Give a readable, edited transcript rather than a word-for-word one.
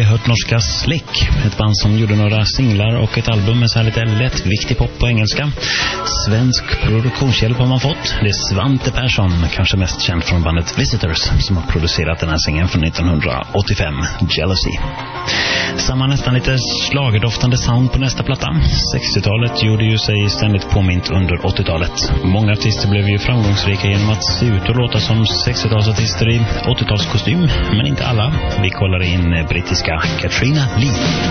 hört norska Slick, ett band som gjorde några singlar och ett album med så här lite lättviktig pop på engelska. Svensk produktionshjälp har man fått. Det är Svante Persson, kanske mest känd från bandet Visitors, som har producerat den här singeln från 1985, Jealousy. Samma nästan lite slagerdoftande sound på nästa platta. 60-talet gjorde ju sig ständigt påmint under 80-talet. Många artister blev ju framgångsrika genom att se ut och låta som 60-talsartister i 80-talskostym, men inte alla. Vi kollar in brittiska Katrina Lee.